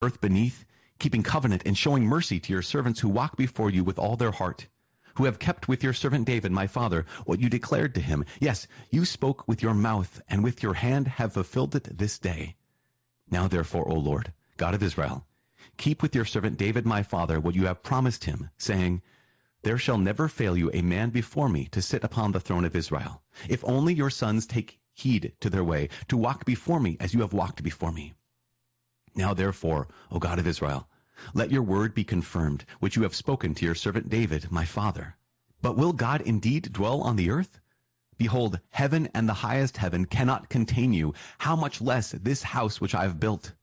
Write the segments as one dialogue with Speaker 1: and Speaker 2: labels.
Speaker 1: earth beneath, keeping covenant and showing mercy to your servants who walk before you with all their heart, who have kept with your servant David, my father, what you declared to him. Yes, you spoke with your mouth, and with your hand have fulfilled it this day. Now therefore, O Lord, God of Israel, keep with your servant David, my father, what you have promised him, saying, there shall never fail you a man before me to sit upon the throne of Israel, if only your sons take heed to their way, to walk before me as you have walked before me. Now therefore, O God of Israel, let your word be confirmed, which you have spoken to your servant David, my father. But will God indeed dwell on the earth? Behold, heaven and the highest heaven cannot contain you, how much less this house which I have built?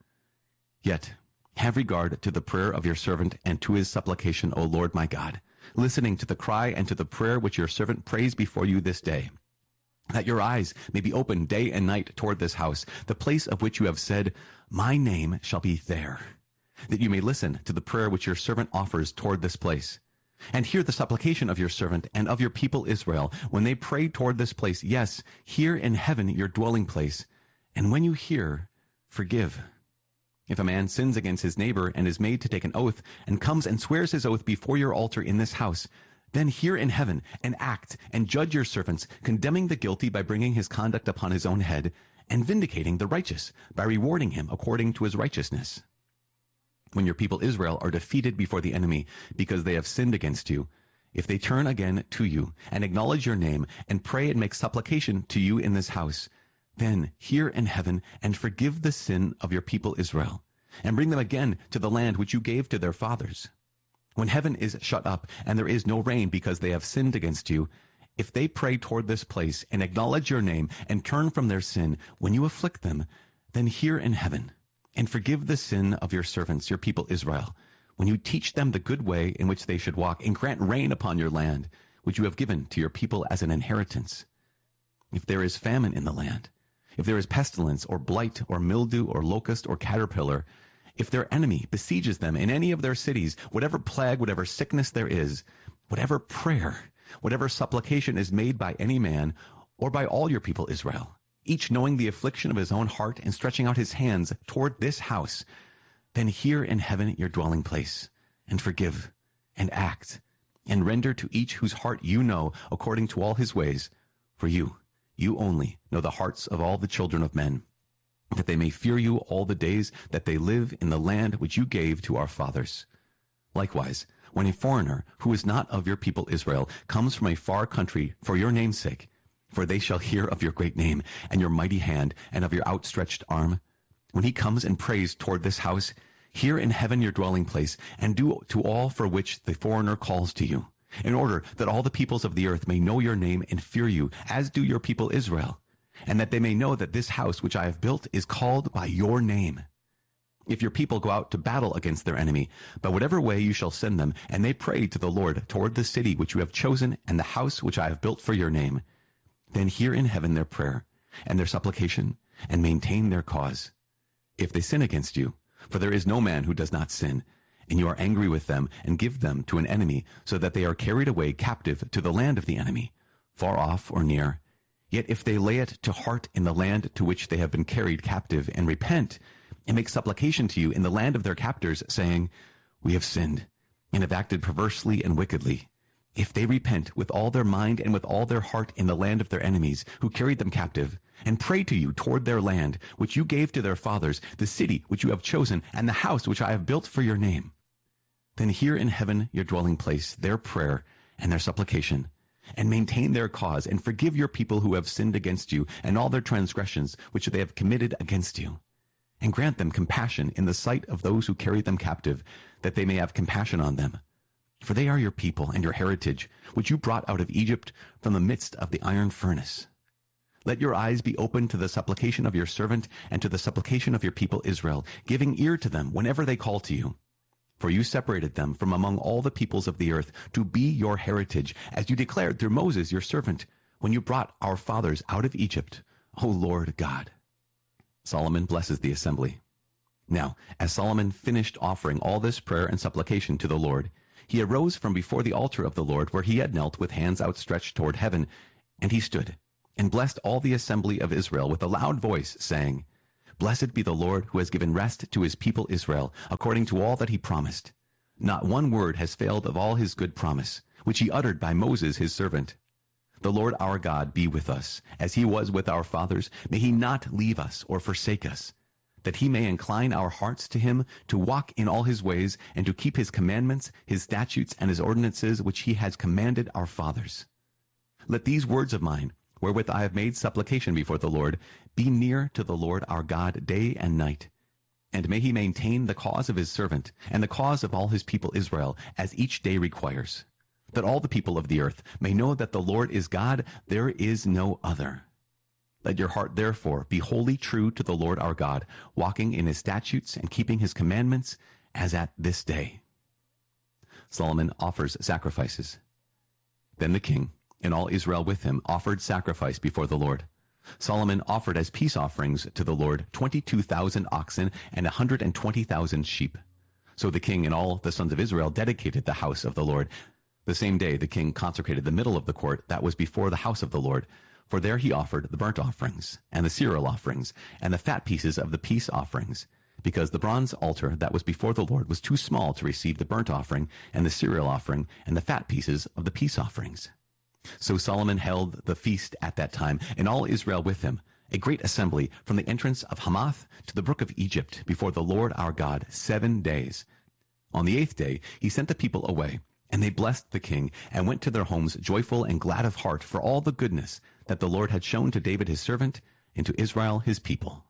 Speaker 1: Yet have regard to the prayer of your servant and to his supplication, O Lord my God, listening to the cry and to the prayer which your servant prays before you this day, that your eyes may be open day and night toward this house, the place of which you have said, my name shall be there, that you may listen to the prayer which your servant offers toward this place, and hear the supplication of your servant and of your people Israel, when they pray toward this place. Yes, hear in heaven your dwelling place, and when you hear, forgive. If a man sins against his neighbor and is made to take an oath, and comes and swears his oath before your altar in this house, then hear in heaven, and act, and judge your servants, condemning the guilty by bringing his conduct upon his own head, and vindicating the righteous by rewarding him according to his righteousness. When your people Israel are defeated before the enemy because they have sinned against you, if they turn again to you and acknowledge your name and pray and make supplication to you in this house, then hear in heaven and forgive the sin of your people Israel, and bring them again to the land which you gave to their fathers. When heaven is shut up and there is no rain because they have sinned against you, if they pray toward this place and acknowledge your name and turn from their sin when you afflict them, then hear in heaven and forgive the sin of your servants, your people Israel, when you teach them the good way in which they should walk, and grant rain upon your land, which you have given to your people as an inheritance. If there is famine in the land, if there is pestilence or blight or mildew or locust or caterpillar, if their enemy besieges them in any of their cities, whatever plague, whatever sickness there is, whatever prayer, whatever supplication is made by any man or by all your people Israel, each knowing the affliction of his own heart and stretching out his hands toward this house, then hear in heaven your dwelling place, and forgive, and act, and render to each whose heart you know according to all his ways. For you only know the hearts of all the children of men, that they may fear you all the days that they live in the land which you gave to our fathers. Likewise, when a foreigner who is not of your people Israel comes from a far country for your name's sake, for they shall hear of your great name and your mighty hand and of your outstretched arm, when he comes and prays toward this house, hear in heaven your dwelling place, and do to all for which the foreigner calls to you, in order that all the peoples of the earth may know your name and fear you, as do your people Israel, and that they may know that this house which I have built is called by your name. If your people go out to battle against their enemy, by whatever way you shall send them, and they pray to the Lord toward the city which you have chosen and the house which I have built for your name, then hear in heaven their prayer and their supplication, and maintain their cause. If they sin against you, for there is no man who does not sin, and you are angry with them and give them to an enemy, so that they are carried away captive to the land of the enemy, far off or near, yet if they lay it to heart in the land to which they have been carried captive, and repent, and make supplication to you in the land of their captors, saying, we have sinned, and have acted perversely and wickedly, if they repent with all their mind and with all their heart in the land of their enemies, who carried them captive, and pray to you toward their land, which you gave to their fathers, the city which you have chosen, and the house which I have built for your name, then hear in heaven your dwelling place, their prayer and their supplication, and maintain their cause, and forgive your people who have sinned against you, and all their transgressions which they have committed against you, and grant them compassion in the sight of those who carry them captive, that they may have compassion on them. For they are your people and your heritage, which you brought out of Egypt from the midst of the iron furnace. Let your eyes be open to the supplication of your servant and to the supplication of your people Israel, giving ear to them whenever they call to you. For you separated them from among all the peoples of the earth to be your heritage, as you declared through Moses your servant, when you brought our fathers out of Egypt, O Lord God. Solomon blesses the assembly. Now, as Solomon finished offering all this prayer and supplication to the Lord, he arose from before the altar of the Lord, where he had knelt with hands outstretched toward heaven, and he stood and blessed all the assembly of Israel with a loud voice, saying, Blessed be the Lord who has given rest to his people Israel, according to all that he promised. Not one word has failed of all his good promise, which he uttered by Moses his servant. The Lord our God be with us, as he was with our fathers. May he not leave us or forsake us, that he may incline our hearts to him, to walk in all his ways, and to keep his commandments, his statutes, and his ordinances, which he has commanded our fathers. Let these words of mine, wherewith I have made supplication before the Lord, be near to the Lord our God day and night. And may he maintain the cause of his servant, and the cause of all his people Israel, as each day requires, that all the people of the earth may know that the Lord is God, there is no other. Let your heart therefore be wholly true to the Lord our God, walking in his statutes and keeping his commandments, as at this day. Solomon offers sacrifices. Then the king, and all Israel with him, offered sacrifice before the Lord. Solomon offered as peace offerings to the Lord 22,000 oxen and 120,000 sheep. So the king and all the sons of Israel dedicated the house of the Lord. The same day the king consecrated the middle of the court that was before the house of the Lord, for there he offered the burnt offerings, and the cereal offerings, and the fat pieces of the peace offerings, because the bronze altar that was before the Lord was too small to receive the burnt offering, and the cereal offering, and the fat pieces of the peace offerings. So Solomon held the feast at that time, and all Israel with him, a great assembly from the entrance of Hamath to the brook of Egypt, before the Lord our God 7 days. On the 8th day he sent the people away, and they blessed the king, and went to their homes joyful and glad of heart for all the goodness that the Lord had shown to David his servant, and to Israel his people.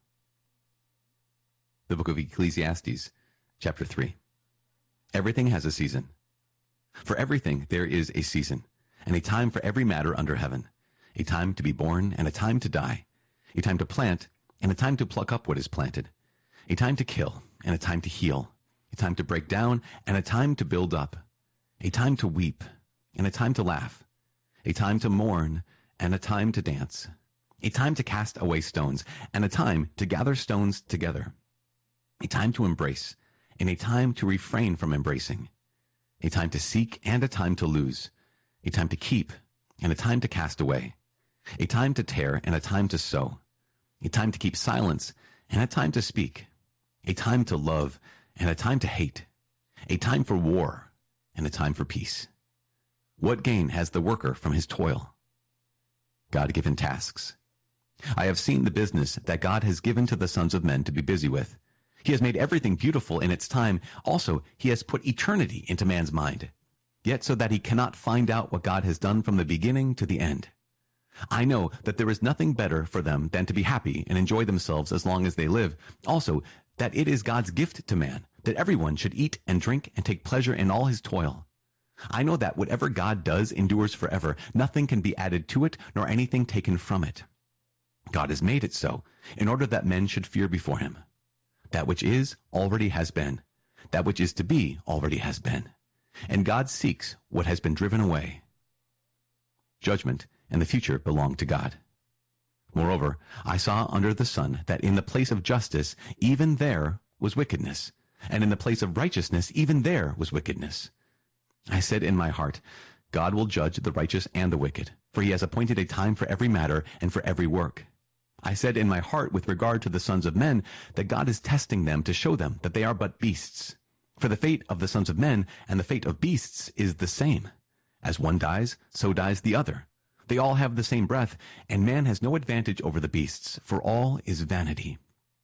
Speaker 1: The book of Ecclesiastes, chapter 3. Everything has a season. For everything there is a season, and a time for every matter under heaven, a time to be born and a time to die, a time to plant and a time to pluck up what is planted, a time to kill and a time to heal, a time to break down and a time to build up, a time to weep and a time to laugh, a time to mourn and a time to dance, a time to cast away stones and a time to gather stones together, a time to embrace and a time to refrain from embracing, a time to seek and a time to lose, a time to keep and a time to cast away, a time to tear and a time to sow, a time to keep silence and a time to speak, a time to love and a time to hate, a time for war and a time for peace. What gain has the worker from his toil? God-given tasks. I have seen the business that God has given to the sons of men to be busy with. He has made everything beautiful in its time. Also, he has put eternity into man's mind, yet so that he cannot find out what God has done from the beginning to the end. I know that there is nothing better for them than to be happy and enjoy themselves as long as they live. Also, that it is God's gift to man, that everyone should eat and drink and take pleasure in all his toil. I know that whatever God does endures forever. Nothing can be added to it, nor anything taken from it. God has made it so, in order that men should fear before him. That which is already has been. That which is to be already has been. And God seeks what has been driven away. Judgment and the future belong to God. Moreover, I saw under the sun that in the place of justice, even there was wickedness, and in the place of righteousness, even there was wickedness. I said in my heart, God will judge the righteous and the wicked, for he has appointed a time for every matter and for every work. I said in my heart with regard to the sons of men, that God is testing them to show them that they are but beasts. For the fate of the sons of men and the fate of beasts is the same. As one dies, so dies the other. They all have the same breath, and man has no advantage over the beasts, for all is vanity.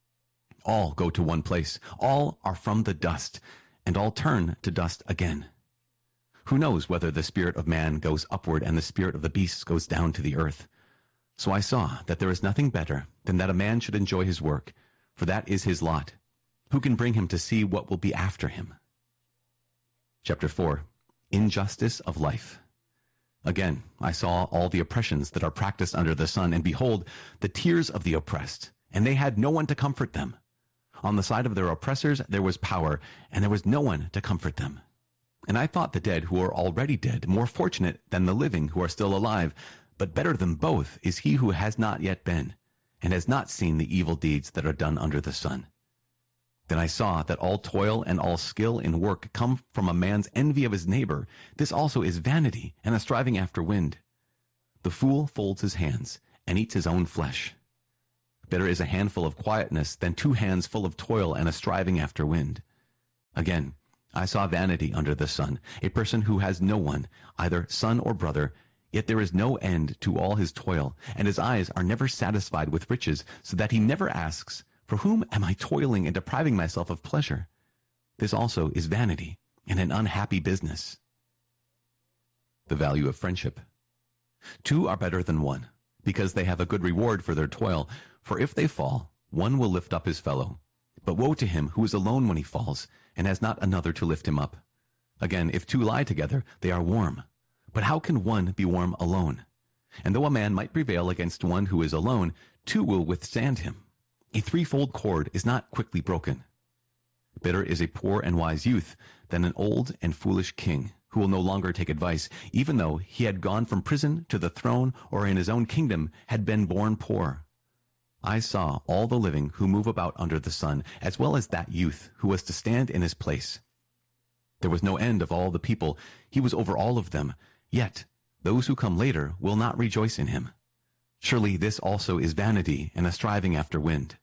Speaker 1: All go to one place, all are from the dust, and all turn to dust again. Who knows whether the spirit of man goes upward and the spirit of the beasts goes down to the earth? So I saw that there is nothing better than that a man should enjoy his work, for that is his lot. Who can bring him to see what will be after him? Chapter 4. Injustice of Life. Again, I saw all the oppressions that are practiced under the sun, and behold, the tears of the oppressed, and they had no one to comfort them. On the side of their oppressors there was power, and there was no one to comfort them. And I thought the dead who are already dead more fortunate than the living who are still alive, but better than both is he who has not yet been, and has not seen the evil deeds that are done under the sun. Then I saw that all toil and all skill in work come from a man's envy of his neighbor. This also is vanity and a striving after wind. The fool folds his hands and eats his own flesh. Better is a handful of quietness than 2 hands full of toil and a striving after wind. Again, I saw vanity under the sun, a person who has no one, either son or brother, yet there is no end to all his toil, and his eyes are never satisfied with riches, so that he never asks, "For whom am I toiling and depriving myself of pleasure?" This also is vanity and an unhappy business. The value of friendship. 2 are better than 1, because they have a good reward for their toil. For if they fall, one will lift up his fellow. But woe to him who is alone when he falls, and has not another to lift him up. Again, if 2 lie together, they are warm. But how can one be warm alone? And though a man might prevail against one who is alone, 2 will withstand him. A 3-fold cord is not quickly broken. Better is a poor and wise youth than an old and foolish king, who will no longer take advice, even though he had gone from prison to the throne, or in his own kingdom had been born poor. I saw all the living who move about under the sun, as well as that youth who was to stand in his place. There was no end of all the people. He was over all of them. Yet those who come later will not rejoice in him. Surely this also is vanity and a striving after wind.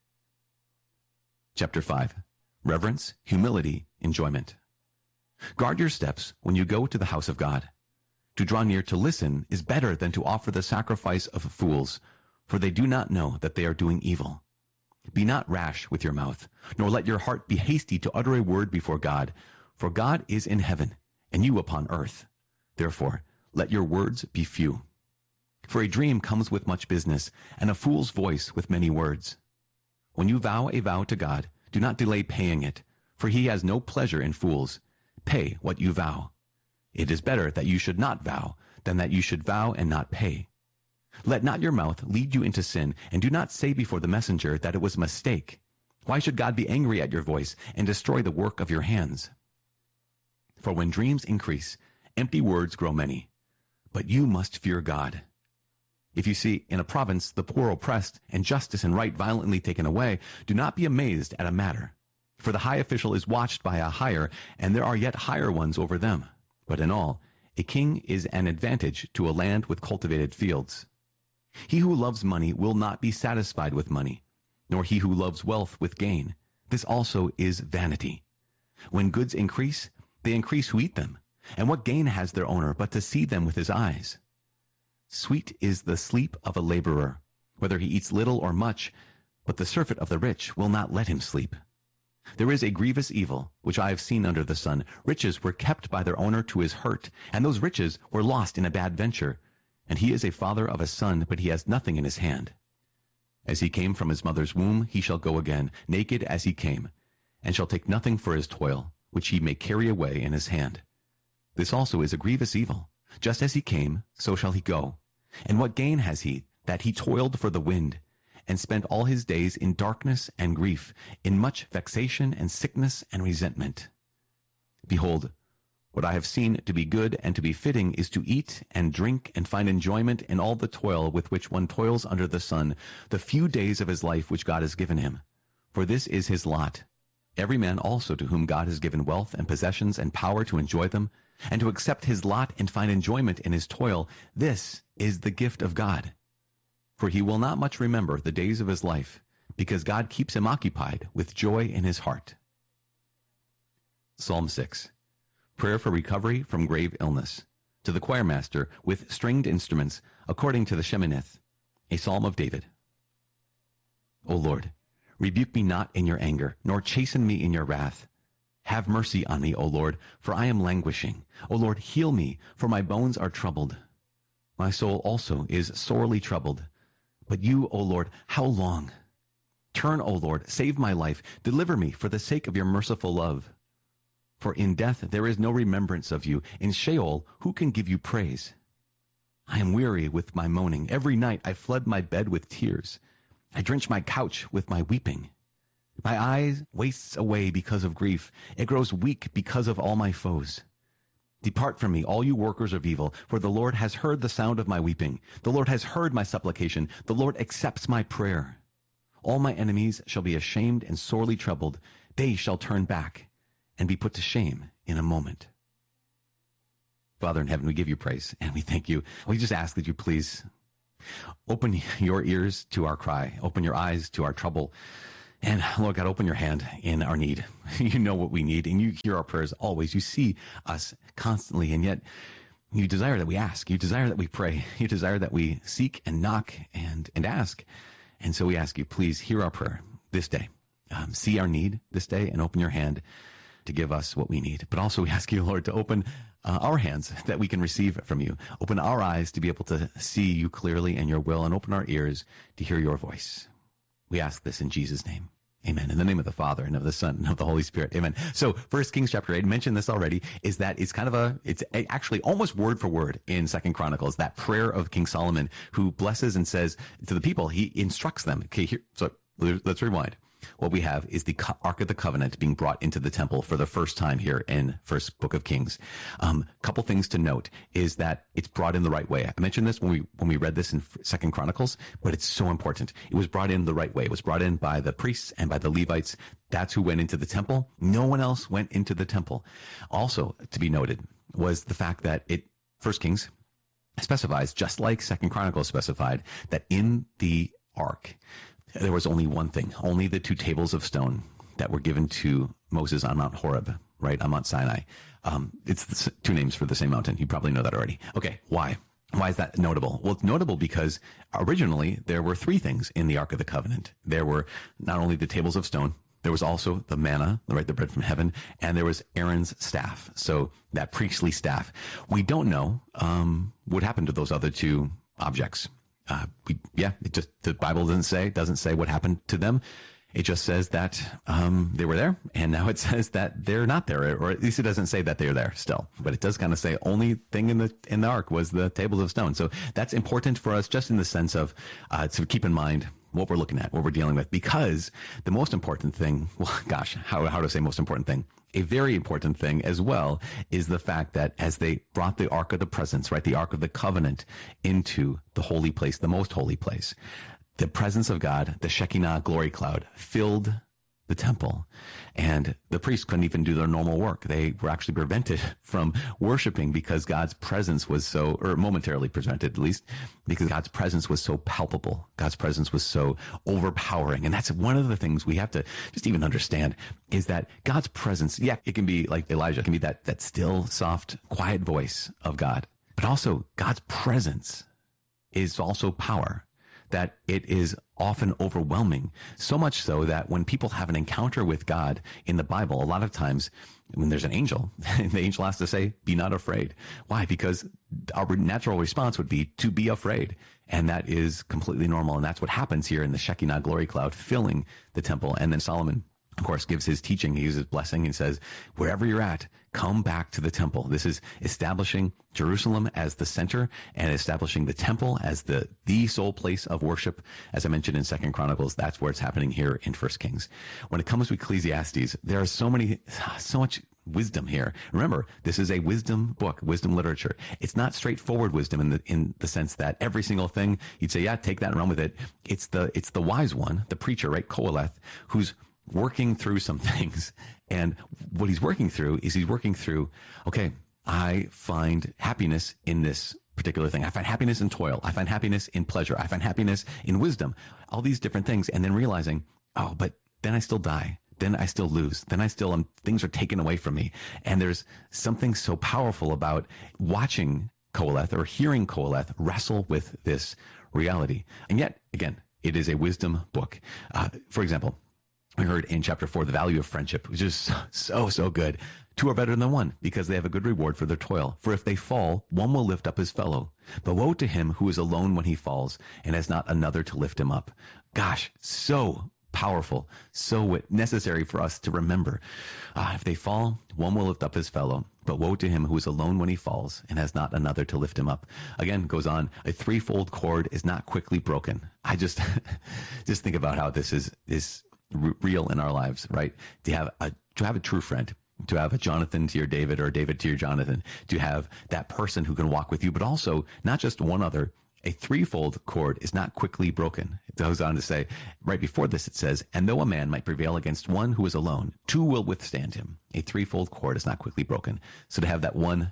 Speaker 1: Chapter 5. Reverence, humility, enjoyment. Guard your steps when you go to the house of God. To draw near to listen is better than to offer the sacrifice of fools, for they do not know that they are doing evil. Be not rash with your mouth, nor let your heart be hasty to utter a word before God, for God is in heaven, and you upon earth. Therefore, let your words be few. For a dream comes with much business, and a fool's voice with many words. When you vow a vow to God, do not delay paying it, for he has no pleasure in fools. Pay what you vow. It is better that you should not vow than that you should vow and not pay. Let not your mouth lead you into sin, and do not say before the messenger that it was a mistake. Why should God be angry at your voice and destroy the work of your hands? For when dreams increase, empty words grow many. But you must fear God. If you see in a province the poor oppressed, and justice and right violently taken away, do not be amazed at a matter. For the high official is watched by a higher, and there are yet higher ones over them. But in all, a king is an advantage to a land with cultivated fields. He who loves money will not be satisfied with money, nor he who loves wealth with gain. This also is vanity. When goods increase, they increase who eat them. And what gain has their owner but to see them with his eyes? Sweet is the sleep of a laborer, whether he eats little or much, but the surfeit of the rich will not let him sleep. There is a grievous evil, which I have seen under the sun. Riches were kept by their owner to his hurt, and those riches were lost in a bad venture. And he is a father of a son, but he has nothing in his hand. As he came from his mother's womb, he shall go again, naked as he came, and shall take nothing for his toil, which he may carry away in his hand. This also is a grievous evil. Just as he came, so shall he go. And what gain has he, that he toiled for the wind, and spent all his days in darkness and grief, in much vexation and sickness and resentment? Behold, what I have seen to be good and to be fitting is to eat and drink and find enjoyment in all the toil with which one toils under the sun, the few days of his life which God has given him. For this is his lot. Every man also to whom God has given wealth and possessions and power to enjoy them, and to accept his lot and find enjoyment in his toil, this is the gift of God. For he will not much remember the days of his life, because God keeps him occupied with joy in his heart. Psalm 6. Prayer for recovery from grave illness. To the choirmaster with stringed instruments, according to the Sheminith, a psalm of David. O Lord, rebuke me not in your anger, nor chasten me in your wrath. Have mercy on me, O Lord, for I am languishing. O Lord, heal me, for my bones are troubled. My soul also is sorely troubled. But you, O Lord, how long? Turn, O Lord, save my life. Deliver me for the sake of your merciful love. For in death there is no remembrance of you. In Sheol, who can give you praise? I am weary with my moaning. Every night I flood my bed with tears. I drench my couch with my weeping. My eyes wastes away because of grief. It grows weak because of all my foes. Depart from me, all you workers of evil, for the Lord has heard the sound of my weeping. The Lord has heard my supplication. The Lord accepts my prayer. All my enemies shall be ashamed and sorely troubled. They shall turn back and be put to shame in a moment. Father in heaven, we give you praise and we thank you. We just ask that you please Open your ears to our cry. Open your eyes to our trouble. And Lord God, open your hand in our need. You know what we need, and you hear our prayers always. You see us constantly, and yet you desire that we ask. You desire that we pray. You desire that we seek and knock and ask. And so we ask you, please hear our prayer this day. See our need this day and open your hand to give us what we need. But also we ask you, Lord, to open our hands that we can receive from you. Open our eyes to be able to see you clearly and your will, and open our ears to hear your voice. We ask this in Jesus' name. Amen. In the name of the Father and of the Son and of the Holy Spirit. Amen. So 1 Kings chapter 8, mentioned this already, is that it's actually almost word for word in 2 Chronicles, that prayer of King Solomon, who blesses and says to the people, he instructs them. Okay, so let's rewind. What we have is the Ark of the Covenant being brought into the temple for the first time here in First Book of Kings. Couple things to note is that it's brought in the right way. I mentioned this when we read this in 2 Chronicles, but it's so important. It was brought in the right way. It was brought in by the priests and by the Levites. That's who went into the temple. No one else went into the temple. Also to be noted was the fact that First Kings specifies, just like 2 Chronicles specified, that in the Ark, there was only one thing, only the 2 tables of stone that were given to Moses on Mount Horeb, right, on Mount Sinai. It's the 2 names for the same mountain. You probably know that already. Okay, why? Why is that notable? Well, it's notable because originally there were 3 things in the Ark of the Covenant. There were not only the tables of stone, there was also the manna, right, the bread from heaven, and there was Aaron's staff, so that priestly staff. We don't know what happened to those other 2 objects. The Bible doesn't say what happened to them. It just says that they were there, and now it says that they're not there, or at least it doesn't say that they're there still. But it does kind of say only thing in the ark was the tables of stone. So that's important for us, just in the sense of to keep in mind what we're looking at, what we're dealing with, because the most important thing, how to say most important thing? A very important thing as well is the fact that as they brought the Ark of the Presence, right, the Ark of the Covenant, into the holy place, the most holy place, the presence of God, the Shekinah glory cloud, filled the temple, and the priests couldn't even do their normal work. They were actually prevented from worshiping because God's presence was momentarily prevented, at least, because God's presence was so palpable. God's presence was so overpowering. And that's one of the things we have to just even understand, is that God's presence, it can be like Elijah, it can be that still, soft, quiet voice of God, but also God's presence is also power, that it is often overwhelming, so much so that when people have an encounter with God in the Bible, a lot of times when there's an angel, the angel has to say, be not afraid. Why? Because our natural response would be to be afraid. And that is completely normal. And that's what happens here in the Shekinah glory cloud filling the temple. And then Solomon, of course, gives his teaching. He uses blessing and says, wherever you're at, come back to the temple. This is establishing Jerusalem as the center and establishing the temple as the sole place of worship. As I mentioned in 2 Chronicles, that's where it's happening here in 1 Kings. When it comes to Ecclesiastes, there are so much wisdom here. Remember, this is a wisdom book, wisdom literature. It's not straightforward wisdom in the sense that every single thing you'd say, take that and run with it. It's the wise one, the preacher, right, Qoheleth, who's working through some things. And what he's working through is okay, I find happiness in this particular thing. I find happiness in toil. I find happiness in pleasure. I find happiness in wisdom, all these different things. And then realizing, but then I still die. Then I still lose. Then things are taken away from me. And there's something so powerful about watching Qoheleth or hearing Qoheleth wrestle with this reality. And yet, again, it is a wisdom book. For example, we heard in chapter 4, the value of friendship, which is so good. 2 are better than 1 because they have a good reward for their toil. For if they fall, one will lift up his fellow. But woe to him who is alone when he falls and has not another to lift him up. Gosh, so powerful, so necessary for us to remember. If they fall, one will lift up his fellow. But woe to him who is alone when he falls and has not another to lift him up. Again, goes on, a threefold cord is not quickly broken. I just think about how this is real in our lives, right? To have a true friend, to have a Jonathan to your David or a David to your Jonathan, to have that person who can walk with you, but also not just one other. A threefold cord is not quickly broken. It goes on to say, right before this, it says, and though a man might prevail against one who is alone, 2 will withstand him. A threefold cord is not quickly broken. So to have that one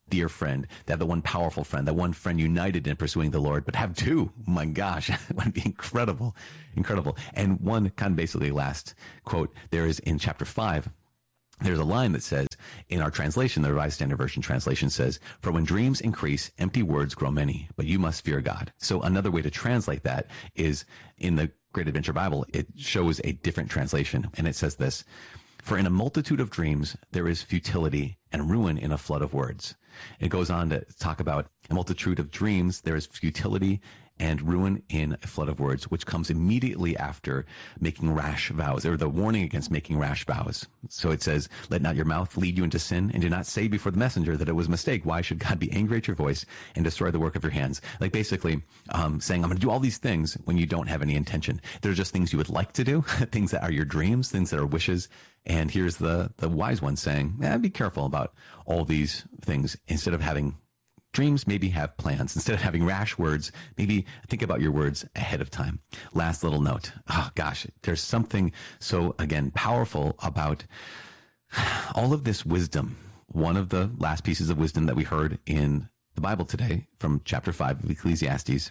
Speaker 1: dear friend, to have the one powerful friend, that one friend united in pursuing the Lord, but have two. My gosh, it would be incredible, incredible. And one kind of basically last quote there is in chapter 5. There's a line that says, in our translation, the Revised Standard Version translation says, "For when dreams increase, empty words grow many, but you must fear God." So another way to translate that is in the Great Adventure Bible, it shows a different translation. And it says this: "For in a multitude of dreams, there is futility and ruin in a flood of words." It goes on to talk about a multitude of dreams, there is futility and ruin in a flood of words, which comes immediately after making rash vows, or the warning against making rash vows. So it says, "Let not your mouth lead you into sin, and do not say before the messenger that it was a mistake. Why should God be angry at your voice and destroy the work of your hands?" Like basically saying, I'm going to do all these things when you don't have any intention. They're just things you would like to do, things that are your dreams, things that are wishes. And here's the wise one saying, be careful about all these things. Instead of having dreams, maybe have plans. Instead of having rash words, maybe think about your words ahead of time. Last little note. Oh gosh, there's something so, again, powerful about all of this wisdom. One of the last pieces of wisdom that we heard in the Bible today from chapter 5 of Ecclesiastes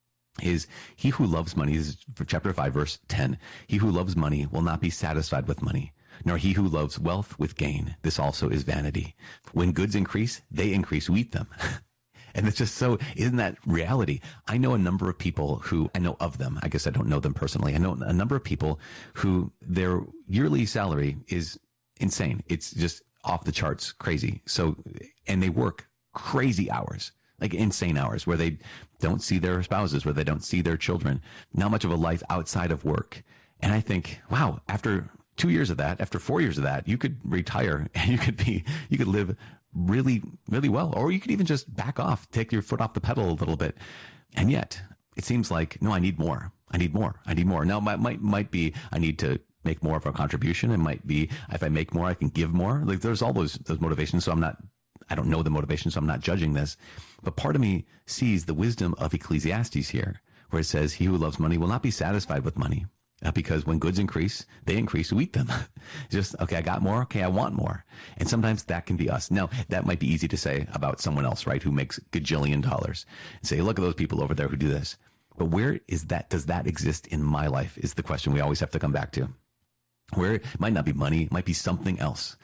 Speaker 1: is, "He who loves money," this is for chapter 5, verse 10, "he who loves money will not be satisfied with money, nor he who loves wealth with gain. This also is vanity. When goods increase, they increase who eat them." And it's just so, isn't that reality? I know a number of people who, I know of them, I guess I don't know them personally. I know a number of people who their yearly salary is insane. It's just off the charts, crazy. So, and they work crazy hours, like insane hours, where they don't see their spouses, where they don't see their children, not much of a life outside of work. And I think, wow, after 2 years of that, after 4 years of that, you could retire and you could live really, really well. Or you could even just back off, take your foot off the pedal a little bit. And yet it seems like, no, I need more. I need more. I need more. Now, might be, I need to make more of a contribution. It might be, if I make more, I can give more. Like there's all those motivations. So I don't know the motivation, so I'm not judging this. But part of me sees the wisdom of Ecclesiastes here, where it says, "He who loves money will not be satisfied with money." Because when goods increase, they increase who eat them. Just, okay, I got more. Okay, I want more. And sometimes that can be us. Now, that might be easy to say about someone else, right, who makes gajillion dollars. And say, look at those people over there who do this. But where is that? Does that exist in my life is the question we always have to come back to. Where it might not be money, it might be something else.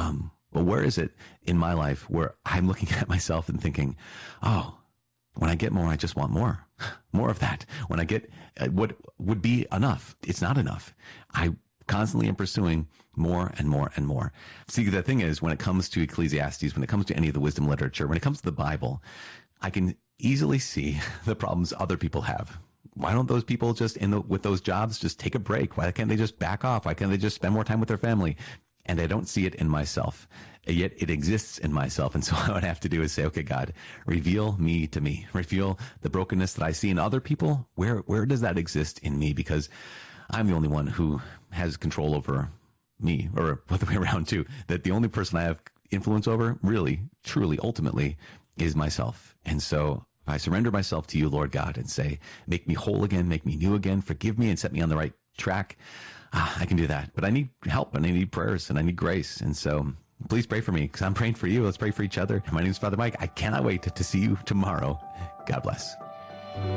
Speaker 1: But where is it in my life where I'm looking at myself and thinking, oh, when I get more, I just want more. More of that. When I get what would be enough, it's not enough. I constantly am pursuing more and more and more. See, the thing is, when it comes to Ecclesiastes, when it comes to any of the wisdom literature, when it comes to the Bible, I can easily see the problems other people have. Why don't those people just with those jobs just take a break? Why can't they just back off? Why can't they just spend more time with their family? And I don't see it in myself, yet it exists in myself. And so what I would have to do is say, okay, God, reveal me to me. Reveal the brokenness that I see in other people. Where does that exist in me? Because I'm the only one who has control over me, or the way around too, that the only person I have influence over, really, truly, ultimately, is myself. And so I surrender myself to you, Lord God, and say, make me whole again, make me new again, forgive me and set me on the right track. I can do that, but I need help and I need prayers and I need grace. And so please pray for me because I'm praying for you. Let's pray for each other. My name is Father Mike. I cannot wait to see you tomorrow. God bless.